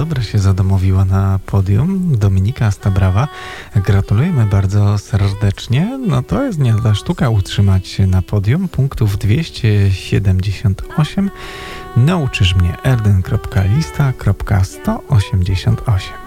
dobrze się zadomowiła na podium. Dominika Stabrawa. Gratulujemy bardzo serdecznie. No to jest nie ta sztuka utrzymać się na podium. Punktów 278. Nauczysz mnie erden.lista.188.